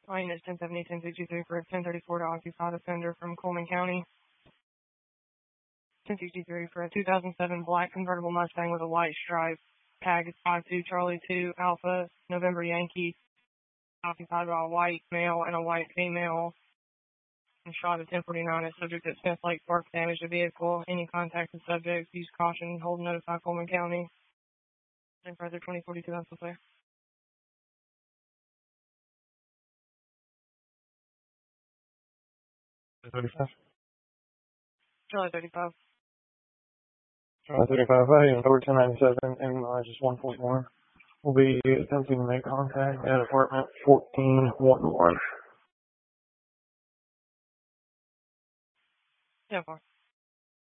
Minus 1070-1063 for a 1034 to occupied offender from Coleman County. 1063 for a 2007 black convertible Mustang with a white stripe. Tag is 52 Charlie 2 Alpha November Yankee. Occupied by a white male and a white female. And shot at 1049 at subject at Smith Lake Park. Damaged the vehicle. Any contacted subjects. Use caution. Hold and notify Coleman County. And further 2042 that's there. Charlie 35. Charlie 35, hey, over 1097 and just 1.1. We'll be attempting to make contact at apartment 1411. 10-4.